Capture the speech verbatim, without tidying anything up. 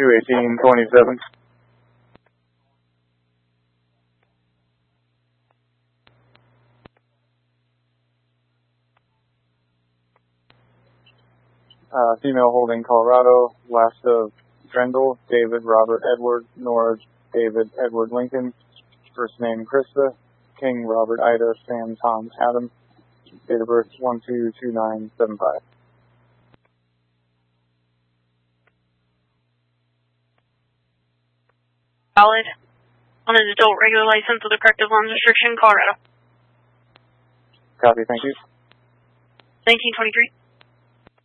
two eighteen twenty-seven. Uh, female holding Colorado, last of Drendel, David Robert Edward, Nora David Edward Lincoln, first name Krista, King Robert Ida Sam Tom Adam, date of birth one two two nine seven five. Valid. On an adult regular license with a corrective lens restriction, Colorado. Copy, thank you. nineteen twenty-three.